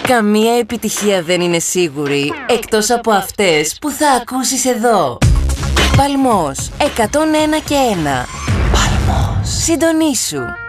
Καμία επιτυχία δεν είναι σίγουρη, εκτός από αυτές που θα ακούσεις εδώ. Παλμός 101 και 1. Παλμός. Συντονίσου.